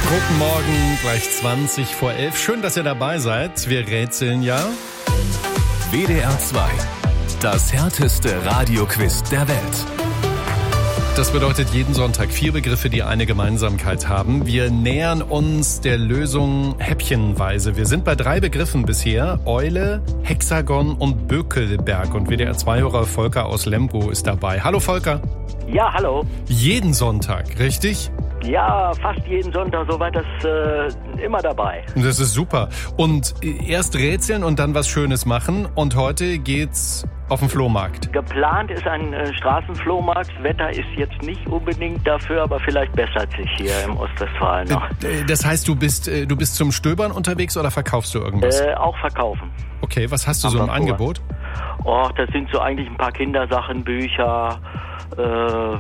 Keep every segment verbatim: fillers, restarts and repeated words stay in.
Guten Morgen, gleich zwanzig vor elf. Schön, dass ihr dabei seid. Wir rätseln ja. W D R zwei, das härteste Radioquiz der Welt. Das bedeutet jeden Sonntag vier Begriffe, die eine Gemeinsamkeit haben. Wir nähern uns der Lösung häppchenweise. Wir sind bei drei Begriffen bisher. Eule, Hexagon und Bökelberg. Und W D R zwei-Hörer Volker aus Lemgo ist dabei. Hallo Volker. Ja, hallo. Jeden Sonntag, richtig? Ja, fast jeden Sonntag, soweit das äh, immer dabei. Das ist super. Und erst rätseln und dann was Schönes machen. Und heute geht's auf den Flohmarkt. Geplant ist ein äh, Straßenflohmarkt. Wetter ist jetzt nicht unbedingt dafür, aber vielleicht bessert sich hier im Ostwestfalen noch. Das heißt, du bist, du bist zum Stöbern unterwegs oder verkaufst du irgendwas? Äh, auch verkaufen. Okay, was hast du so im Angebot? Oh, das sind so eigentlich ein paar Kindersachen, Bücher, äh,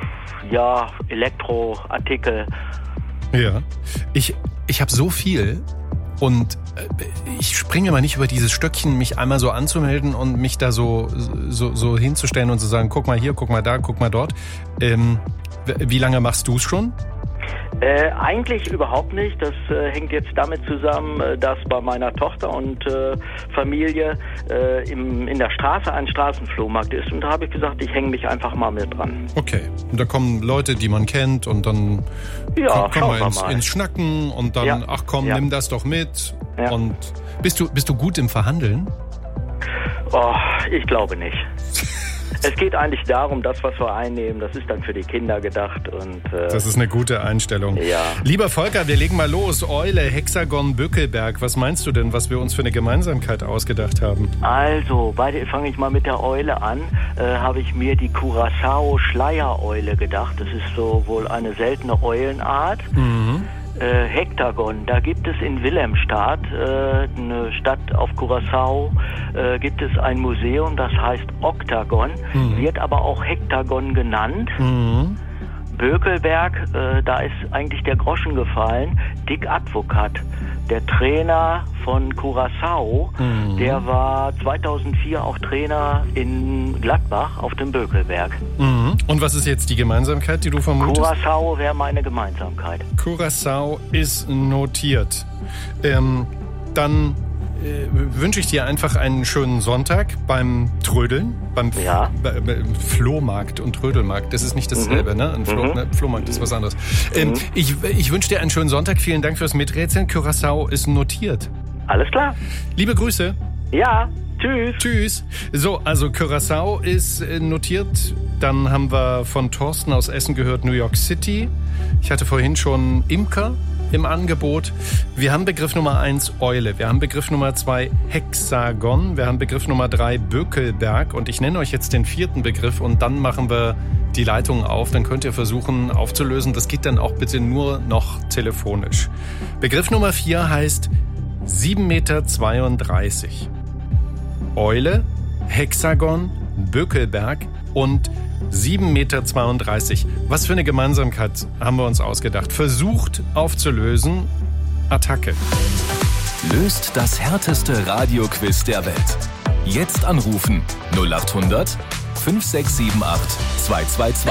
ja, Elektroartikel. Ja, ich, ich habe so viel und ich springe mal nicht über dieses Stöckchen, mich einmal so anzumelden und mich da so, so, so hinzustellen und zu sagen, guck mal hier, guck mal da, guck mal dort. Ähm, wie lange machst du es schon? Äh, eigentlich überhaupt nicht. Das äh, hängt jetzt damit zusammen, äh, dass bei meiner Tochter und äh, Familie äh, im, in der Straße ein Straßenflohmarkt ist. Und da habe ich gesagt, ich hänge mich einfach mal mit dran. Okay. Und da kommen Leute, die man kennt und dann ja, kommen wir ins, ins Schnacken und dann, ja. ach komm, ja. nimm das doch mit. Ja. Und bist du, bist du gut im Verhandeln? Oh, ich glaube nicht. Es geht eigentlich darum, das, was wir einnehmen, das ist dann für die Kinder gedacht. Und äh, das ist eine gute Einstellung. Ja. Lieber Volker, wir legen mal los. Eule, Hexagon, Bökelberg. Was meinst du denn, was wir uns für eine Gemeinsamkeit ausgedacht haben? Also, fange ich mal mit der Eule an. Äh, habe ich mir die Curaçao-Schleiereule gedacht. Das ist so wohl eine seltene Eulenart. Mhm. Äh, Hektagon, da gibt es in Wilhelmstadt, äh, eine Stadt auf Curaçao, äh, gibt es ein Museum, das heißt Oktagon, mhm. wird aber auch Hektagon genannt. Mhm. Bökelberg, äh, da ist eigentlich der Groschen gefallen. Dick Advokat, der Trainer von Curaçao, mhm. der war zweitausendvier auch Trainer in Gladbach auf dem Bökelberg. Mhm. Und was ist jetzt die Gemeinsamkeit, die du vermutest? Curaçao wäre meine Gemeinsamkeit. Curaçao ist notiert. Ähm, dann äh, wünsche ich dir einfach einen schönen Sonntag beim Trödeln, beim F- ja. b- b- Flohmarkt und Trödelmarkt. Das ist nicht dasselbe, mhm. ne? Ein Flo- mhm. ne? Flohmarkt ist was anderes. Ähm, mhm. ich, ich wünsche dir einen schönen Sonntag. Vielen Dank fürs Miträtseln. Curaçao ist notiert. Alles klar. Liebe Grüße. Ja, tschüss. Tschüss. So, also Curaçao ist äh, notiert. Dann haben wir von Thorsten aus Essen gehört New York City. Ich hatte vorhin schon Imker im Angebot. Wir haben Begriff Nummer eins Eule. Wir haben Begriff Nummer zwei Hexagon. Wir haben Begriff Nummer drei Bökelberg. Und ich nenne euch jetzt den vierten Begriff und dann machen wir die Leitung auf. Dann könnt ihr versuchen aufzulösen. Das geht dann auch bitte nur noch telefonisch. Begriff Nummer vier heißt sieben Meter zweiunddreißig. Eule, Hexagon, Bökelberg und sieben Meter zweiunddreißig. Was für eine Gemeinsamkeit haben wir uns ausgedacht? Versucht aufzulösen. Attacke. Löst das härteste Radioquiz der Welt. Jetzt anrufen null acht hundert fünf sechs sieben acht zwei zwei zwei.